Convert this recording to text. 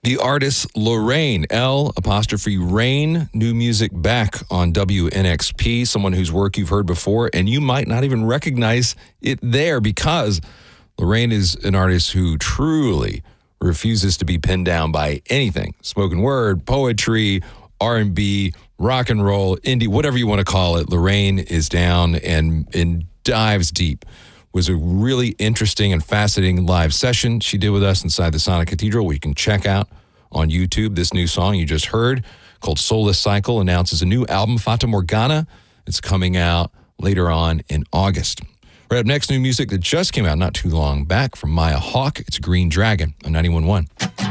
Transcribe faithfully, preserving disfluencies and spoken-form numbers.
The artist Lorraine, L apostrophe Rain, new music back on W N X P, someone whose work you've heard before, and you might not even recognize it there because Lorraine is an artist who truly refuses to be pinned down by anything. Spoken word, poetry, R and B, rock and roll, indie, whatever you want to call it. Lorraine is down and, and dives deep. Was a really interesting and fascinating live session she did with us inside the Sonic Cathedral. We can check out on YouTube this new song you just heard called Soulless Cycle announces a new album, Fata Morgana. It's coming out later on in August. Right up next, new music that just came out not too long back from Maya Hawke. It's Green Dragon on ninety-one point one.